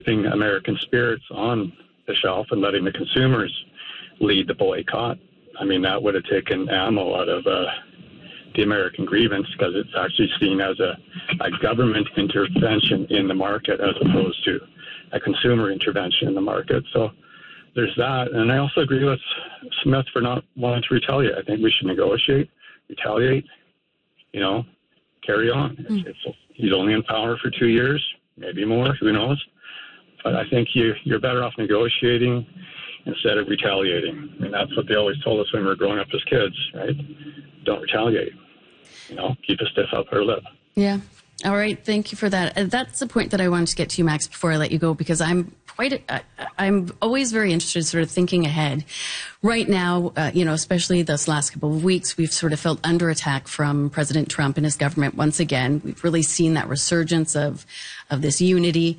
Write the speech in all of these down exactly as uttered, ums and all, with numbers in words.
putting American spirits on the shelf and letting the consumers lead the boycott. I mean, that would have taken ammo out of uh, the American grievance, because it's actually seen as a, a government intervention in the market as opposed to a consumer intervention in the market. So there's that. And I also agree with Smith for not wanting to retaliate. I think we should negotiate, retaliate, you know, carry on. Mm. It's, it's, he's only in power for two years, maybe more, who knows. But I think you, you're better off negotiating instead of retaliating. I mean, that's what they always told us when we were growing up as kids, right? Don't retaliate. You know, keep a stiff upper lip. Yeah. All right. Thank you for that. Uh, that's the point that I wanted to get to you, Max, before I let you go, because I'm quite, uh, I'm always very interested sort of thinking ahead. Right now, uh, you know, especially this last couple of weeks, we've sort of felt under attack from President Trump and his government once again. We've really seen that resurgence of, of this unity.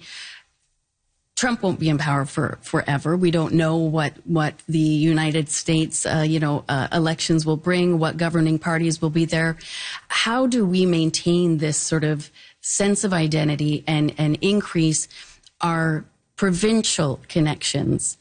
Trump won't be in power for forever. We don't know what, what the United States, uh, you know, uh, elections will bring, what governing parties will be there. How do we maintain this sort of sense of identity and, and increase our provincial connections,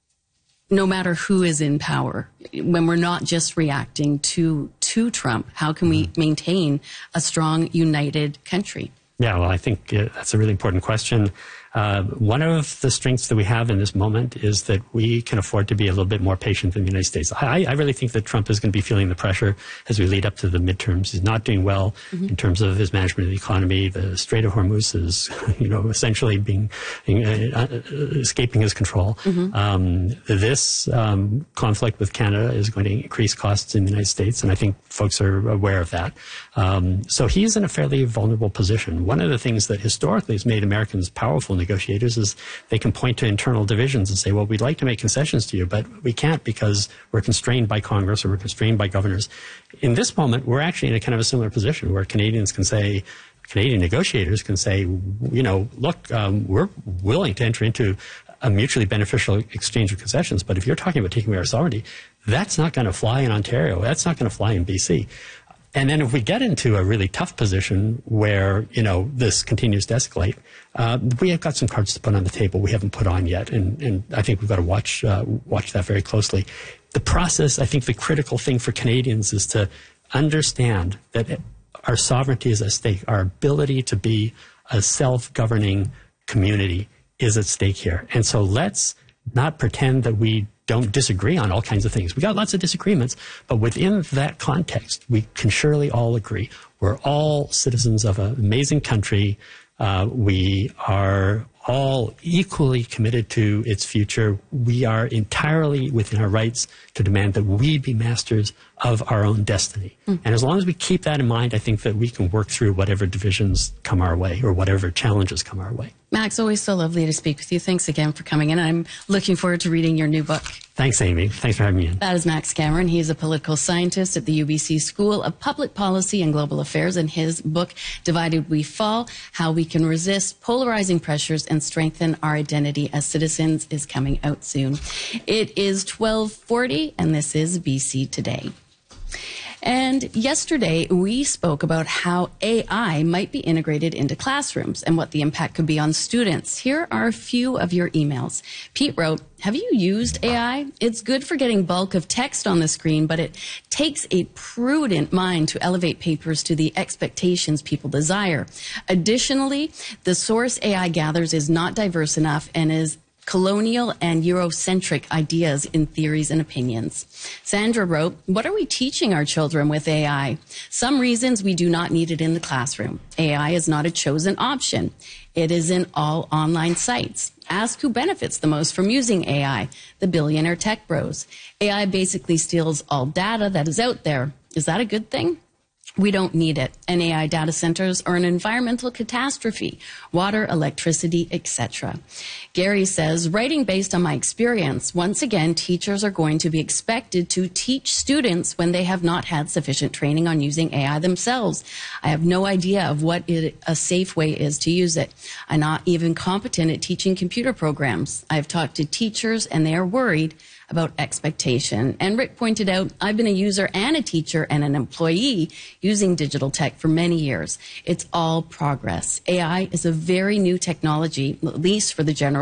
no matter who is in power, when we're not just reacting to, to Trump? How can we maintain a strong, united country? Yeah, well, I think uh, that's a really important question. Uh, one of the strengths that we have in this moment is that we can afford to be a little bit more patient than the United States. I, I really think that Trump is going to be feeling the pressure as we lead up to the midterms. He's not doing well mm-hmm. in terms of his management of the economy. The Strait of Hormuz is, you know, essentially being uh, escaping his control. Mm-hmm. Um, this um, conflict with Canada is going to increase costs in the United States, and I think folks are aware of that. Um, so he's in a fairly vulnerable position. One of the things that historically has made Americans powerful negotiators is they can point to internal divisions and say, well, we'd like to make concessions to you, but we can't because we're constrained by Congress or we're constrained by governors. In this moment, we're actually in a kind of a similar position where Canadians can say, Canadian negotiators can say, you know, look, um, we're willing to enter into a mutually beneficial exchange of concessions, but if you're talking about taking away our sovereignty, that's not going to fly in Ontario. That's not going to fly in B C. And then if we get into a really tough position where, you know, this continues to escalate, uh, we have got some cards to put on the table we haven't put on yet. And, and I think we've got to watch, uh, watch that very closely. The process, I think the critical thing for Canadians is to understand that our sovereignty is at stake. Our ability to be a self-governing community is at stake here. And so let's not pretend that we don't disagree on all kinds of things. We got lots of disagreements, but within that context, we can surely all agree. We're all citizens of an amazing country. Uh, we are all equally committed to its future. We are entirely within our rights to demand that we be masters of our own destiny. Mm. And as long as we keep that in mind, I think that we can work through whatever divisions come our way or whatever challenges come our way. Max, always so lovely to speak with you. Thanks again for coming in. I'm looking forward to reading your new book. Thanks, Amy. Thanks for having me in. That is Max Cameron. He is a political scientist at the U B C School of Public Policy and Global Affairs, and his book, Divided We Fall, How We Can Resist Polarizing Pressures and Strengthen Our Identity as Citizens, is coming out soon. It is twelve forty, and this is B C Today. And yesterday, we spoke about how A I might be integrated into classrooms and what the impact could be on students. Here are a few of your emails. Pete wrote, have you used A I? It's good for getting bulk of text on the screen, but it takes a prudent mind to elevate papers to the expectations people desire. Additionally, the source A I gathers is not diverse enough and is colonial and Eurocentric ideas in theories and opinions. Sandra wrote, what are we teaching our children with A I? Some reasons we do not need it in the classroom. A I is not a chosen option. It is in all online sites. Ask who benefits the most from using A I, the billionaire tech bros. A I basically steals all data that is out there. Is that a good thing? We don't need it. And A I data centers are an environmental catastrophe, water, electricity, et cetera. Gary says, writing based on my experience, once again, teachers are going to be expected to teach students when they have not had sufficient training on using A I themselves. I have no idea of what it, a safe way is to use it. I'm not even competent at teaching computer programs. I've talked to teachers and they are worried about expectation. And Rick pointed out, I've been a user and a teacher and an employee using digital tech for many years. It's all progress. A I is a very new technology, at least for the general